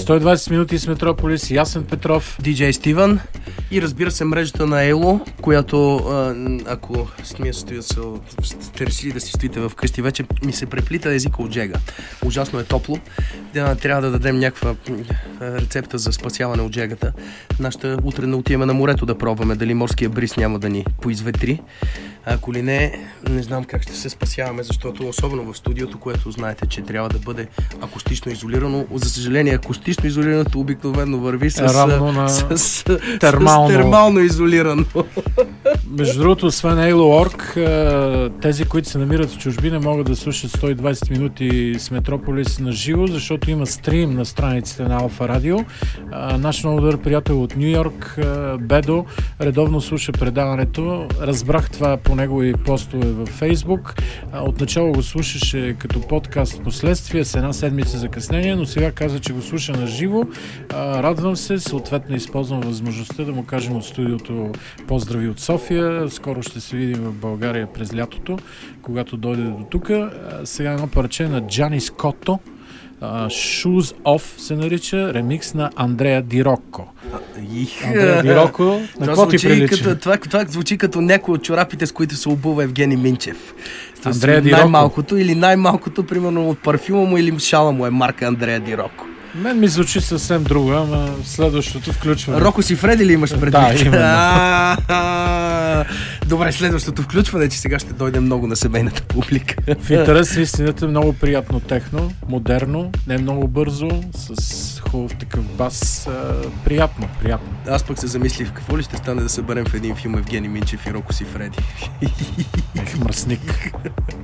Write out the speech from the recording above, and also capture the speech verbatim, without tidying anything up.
сто и двайсет минути с Метрополис, Ясен Петров, диджей Стивън и разбира се мрежата на Ейло, която ако сме сте решили да си стоите вкъщи вече, ми се преплита езика от жега. Ужасно е топло. Трябва да дадем някаква рецепта за спасяване от жегата. Нашата утре не отиваме на морето да пробваме дали морския бриз няма да ни поизветри. Ако ли не, не знам как ще се спасяваме, защото особено в студиото, което знаете, че трябва да бъде акустично изолирано. За съжаление, акустично изолираното обикновено върви с, на... с, с, термално. с термално изолирано. Между другото, освен Ейло точка орг, тези, които се намират в чужбина, могат да слушат сто и двайсет минути с Метрополис на живо, защото има стрим на страниците на Алфа Радио. Наш много добър приятел от Ню Йорк, Бедо, редовно слуша предаването. Разбрах това по негови постове във Фейсбук. Отначало го слушаше като подкаст в последствие с една седмица закъснение, но сега каза, че го слуша на живо. Радвам се, съответно използвам възможността да му кажем от студиото поздрави от София. Скоро ще се видим в България през лятото, когато дойде до тук. Сега едно парче на Джани Скотто. Uh, Shoes Off се нарича, ремикс на Андреа Ди Рокко. Андреа Ди Рокко, на какво ти прилича? Като, това, това звучи като някой от чорапите, с които се обува Евгений Минчев. Андреа Ди Рокко. Най-малкото или най-малкото, примерно от парфюма му или шала му е марка Андреа Ди Рокко. Мен ми звучи съвсем друго, ама следващото включване. Роко си Фреди ли имаш предвид? Да, именно. Добре, следващото включване, че сега ще дойде много на семейната публика. В интерес на истината, много приятно техно, модерно, не много бързо, с хубав такъв бас. Приятно, приятно. Аз пък се замислих, какво ли ще стане да съберем в един филм Евгений Минчев и Роко си Фреди? Ех, мръсник.